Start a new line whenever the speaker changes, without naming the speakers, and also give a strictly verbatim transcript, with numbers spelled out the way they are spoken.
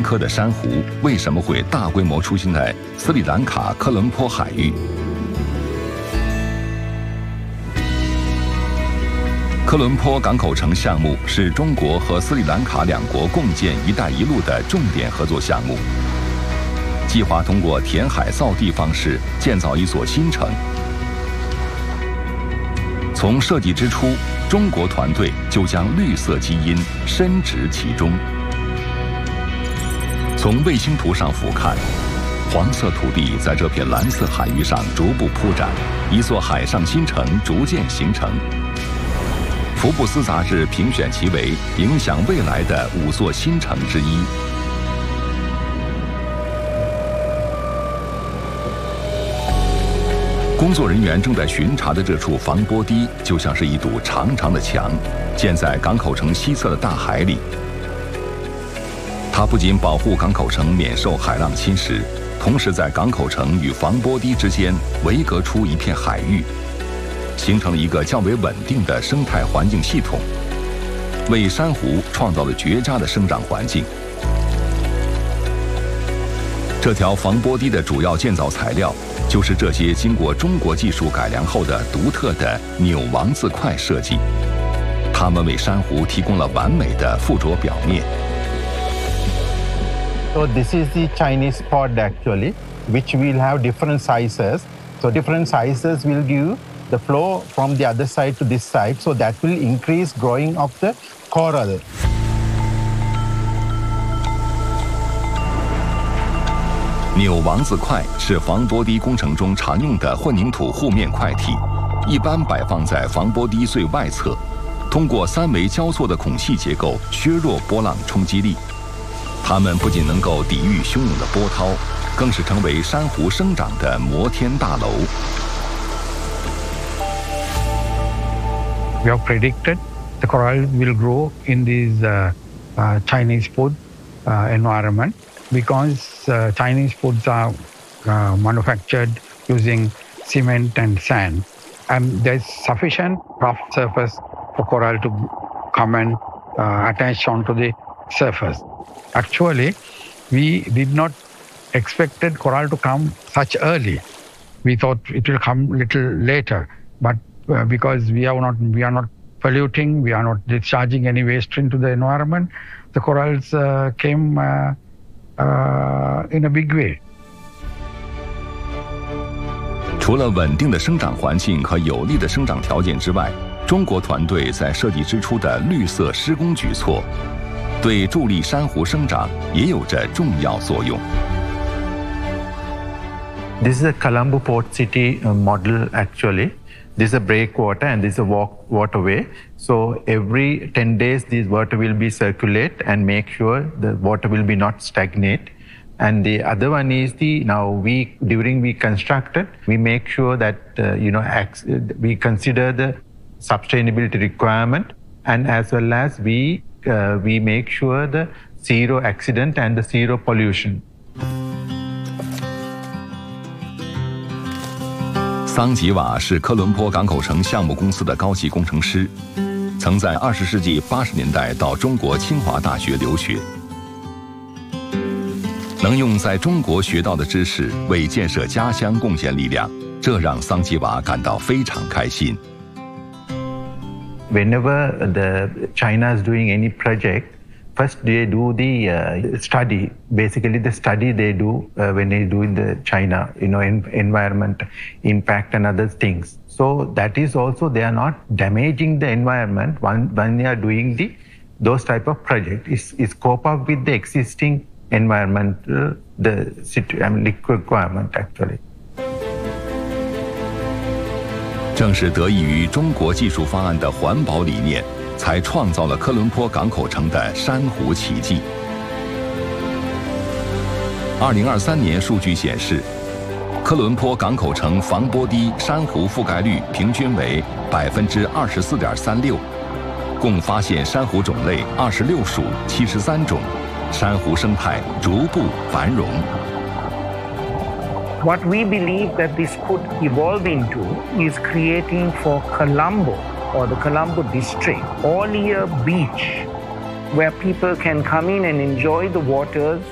科的珊瑚为什么会大规模出现在斯里兰卡科伦坡海域？科伦坡港口城项目是中国和斯里兰卡两国共建“一带一路”的重点合作项目，计划通过填海造地方式建造一所新城。从设计之初，中国团队就将绿色基因深植其中。从卫星图上俯瞰，黄色土地在这片蓝色海域上逐步铺展，一座海上新城逐渐形成。福布斯杂志评选其为影响未来的五座新城之一。工作人员正在巡查的这处防波堤，就像是一堵长长的墙，建在港口城西侧的大海里。它不仅保护港口城免受海浪侵蚀，同时在港口城与防波堤之间围隔出一片海域，形成了一个较为稳定的生态环境系统，为珊瑚创造了绝佳的生长环境。这条防波堤的主要建造材料就是这些经过中国技术改良后的独特的扭王字块设计，它们为珊瑚提供了完美的附着表面。
So this is the Chinese pod actually, which will have different sizes. So different sizes will give the flow from the other side to this side, so that will increase growing of the coral.
扭王字块是防波堤工程中常用的混凝土护面块体，一般摆放在防波堤最外侧，通过三维交错的孔隙结构削弱波浪冲击力。它们不仅能够抵御汹涌的波涛，更是成为珊瑚生长的摩天大楼。
We have predicted the coral will grow in this uh, uh, Chinese food uh, environment because uh, Chinese foods are uh, manufactured using cement and sand, and there's sufficient rough surface for coral to come and uh, attach onto the surface. Actually, we did not expected coral to come such early. We thought it will come little later, but uh, because we are not we are not polluting, we are not discharging any waste into the environment, the corals uh, came uh, uh, in a big way.
除了稳定的生长环境和有利的生长条件之外，中国团队在设计之初的绿色施工举措，对助力珊瑚生长也有着重要作用。
This is a Colombo Port City model actually. This is a breakwater and this is a walk waterway. So every ten days, this water will be circulate and make sure the water will be not stagnate. And the other one is the now we during we constructed, we make sure that uh, you know we consider the sustainability requirement, and as well as we uh, we make sure the zero accident and the zero pollution.
桑吉瓦是科伦坡港口城项目公司的高级工程师，曾在二十世纪八十年代到中国清华大学留学。能用在中国学到的知识为建设家乡贡献力量，这让桑吉瓦感到非常开心。
Whenever the China is doing any project, first they do the uh, study. Basically, the study they do uh, when they do in the China, you know, in, environment impact and other things. So that is also they are not damaging the environment when, when they are doing the those type of project. Is is cope up with the existing environmental the situ, I mean, requirement actually.
正是得益于中国技术方案的环保理念，才创造了科伦坡港口城的珊瑚奇迹。二零二三年数据显示，科伦坡港口城防波堤珊瑚覆盖率平均为百分之二十四点三六，共发现珊瑚种类二十六属七十三种，珊瑚生态逐步繁荣。
What we believe that this could evolve into is creating for Colombo or the Colombo district all-year beach where people can come in and enjoy the waters